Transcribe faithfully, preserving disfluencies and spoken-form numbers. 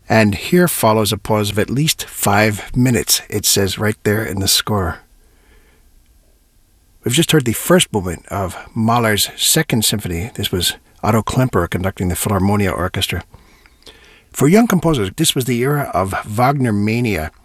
And here follows a pause of at least five minutes, it says right there in the score. We've just heard the first movement of Mahler's Second Symphony. This was Otto Klemperer conducting the Philharmonia Orchestra. For young composers, this was the era of Wagner mania.